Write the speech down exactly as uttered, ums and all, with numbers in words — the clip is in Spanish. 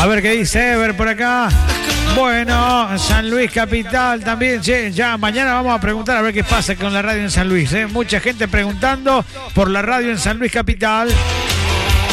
A ver qué dice Ever por acá. Bueno, San Luis Capital también. Che, ya mañana vamos a preguntar a ver qué pasa con la radio en San Luis. ¿eh? Mucha gente preguntando por la radio en San Luis Capital.